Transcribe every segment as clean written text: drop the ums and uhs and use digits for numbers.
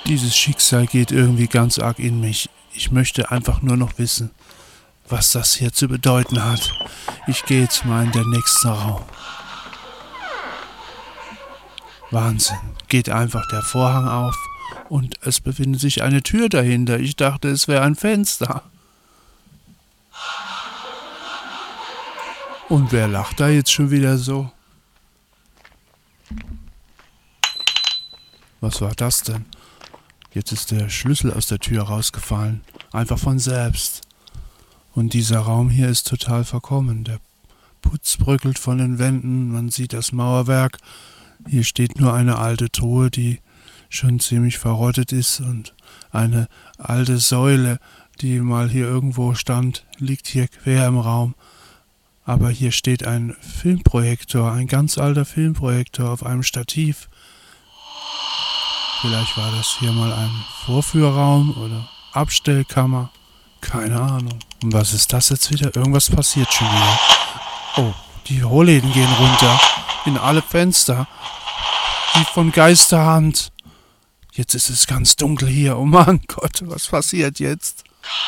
Dieses Schicksal geht irgendwie ganz arg in mich. Ich möchte einfach nur noch wissen, was das hier zu bedeuten hat. Ich gehe jetzt mal in den nächsten Raum. Wahnsinn. Geht einfach der Vorhang auf und es befindet sich eine Tür dahinter. Ich dachte, es wäre ein Fenster. Und wer lacht da jetzt schon wieder so? Was war das denn? Jetzt ist der Schlüssel aus der Tür rausgefallen. Einfach von selbst. Und dieser Raum hier ist total verkommen. Der Putz bröckelt von den Wänden. Man sieht das Mauerwerk. Hier steht nur eine alte Truhe, die schon ziemlich verrottet ist. Und eine alte Säule, die mal hier irgendwo stand, liegt hier quer im Raum. Aber hier steht ein Filmprojektor, ein ganz alter Filmprojektor auf einem Stativ. Vielleicht war das hier mal ein Vorführraum oder Abstellkammer. Keine Ahnung. Und was ist das jetzt wieder? Irgendwas passiert schon wieder. Oh, die Rollläden gehen runter. In alle Fenster. Wie von Geisterhand. Jetzt ist es ganz dunkel hier. Oh mein Gott, was passiert jetzt?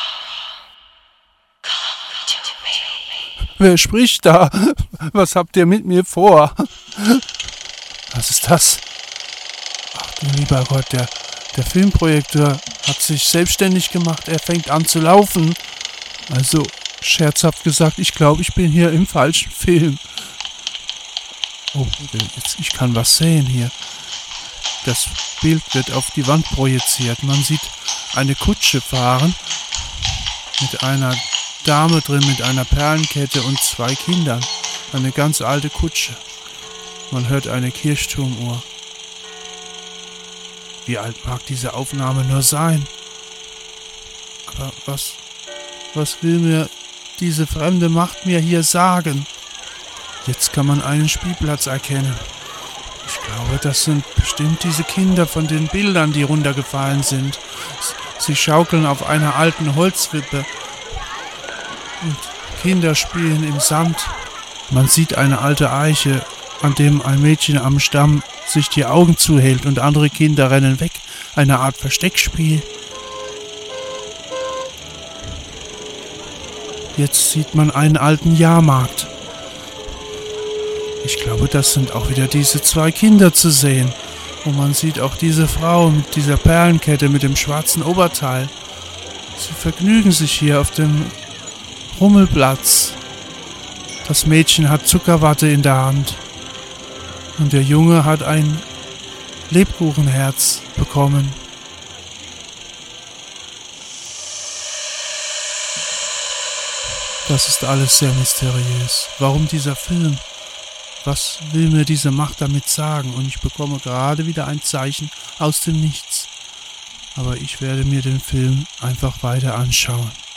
Wer spricht da? Was habt ihr mit mir vor? Was ist das? Ach du lieber Gott, der Filmprojektor hat sich selbstständig gemacht. Er fängt an zu laufen. Also, scherzhaft gesagt, ich glaube, ich bin hier im falschen Film. Oh, jetzt, ich kann was sehen hier. Das Bild wird auf die Wand projiziert. Man sieht eine Kutsche fahren mit einer Dame drin, mit einer Perlenkette und 2 Kindern. Eine ganz alte Kutsche. Man hört eine Kirchturmuhr. Wie alt mag diese Aufnahme nur sein? Aber was will mir diese fremde Macht mir hier sagen? Jetzt kann man einen Spielplatz erkennen. Ich glaube, das sind bestimmt diese Kinder von den Bildern, die runtergefallen sind. Sie schaukeln auf einer alten Holzwippe. Und Kinder spielen im Sand. Man sieht eine alte Eiche, an dem ein Mädchen am Stamm sich die Augen zuhält und andere Kinder rennen weg. Eine Art Versteckspiel. Jetzt sieht man einen alten Jahrmarkt. Ich glaube, das sind auch wieder diese 2 Kinder zu sehen. Und man sieht auch diese Frau mit dieser Perlenkette mit dem schwarzen Oberteil. Sie vergnügen sich hier auf dem Rummelplatz. Das Mädchen hat Zuckerwatte in der Hand. Und der Junge hat ein Lebkuchenherz bekommen. Das ist alles sehr mysteriös. Warum dieser Film? Was will mir diese Macht damit sagen? Und ich bekomme gerade wieder ein Zeichen aus dem Nichts. Aber ich werde mir den Film einfach weiter anschauen.